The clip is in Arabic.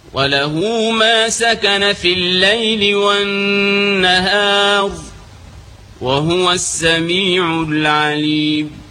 وله ما سكن في الليل والنهار وهو السميع العليم.